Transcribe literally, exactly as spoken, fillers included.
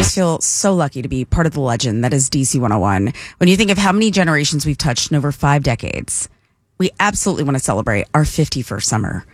just feel so lucky to be part of the legend that is D C one oh one. When you think of how many generations we've touched in over five decades, we absolutely want to celebrate our fifty-first summer.